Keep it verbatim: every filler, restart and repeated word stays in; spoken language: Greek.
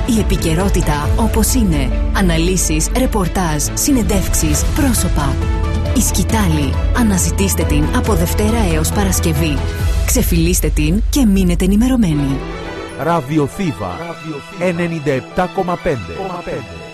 Η επικαιρότητα όπως είναι. Αναλύσεις, ρεπορτάζ, συνεντεύξεις, πρόσωπα. Η Σκητάλη. Αναζητήστε την από Δευτέρα έως Παρασκευή. Ξεφυλίστε την και μείνετε ενημερωμένοι. Ραδιοθήβα ενενήντα επτά κόμμα πέντε.